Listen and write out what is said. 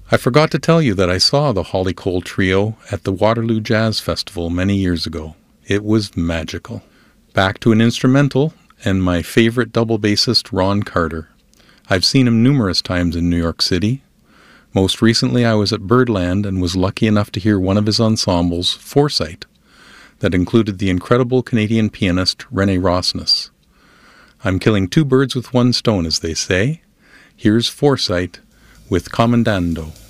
I forgot to tell you that I saw the Holly Cole Trio at the Waterloo Jazz Festival many years ago. It was magical. Back to an instrumental, and my favorite double bassist, Ron Carter. I've seen him numerous times in New York City. Most recently I was at Birdland and was lucky enough to hear one of his ensembles, Foresight, that included the incredible Canadian pianist Rene Rosnes. I'm killing two birds with one stone, as they say. Here's Foresight with Commandando.